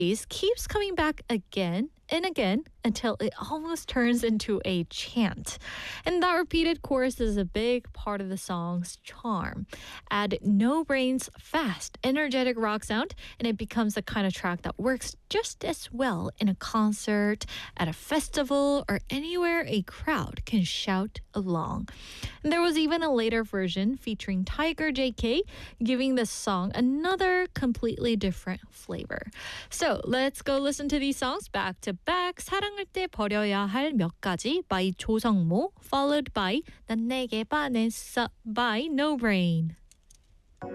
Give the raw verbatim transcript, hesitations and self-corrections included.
phrase keeps coming back again and again until it almost turns into a chant. And that repeated chorus is a big part of the song's charm. Add No Brain's fast, energetic rock sound, and it becomes the kind of track that works just as well in a concert, at a festival, or anywhere a crowd can shout along. And there was even a later version featuring Tiger J K, giving the song another completely different flavor. So let's go listen to these songs back to back. 사랑할 때 버려야 할 몇 가지 by 조성모, followed by 난 내게 반했어 by No Brain.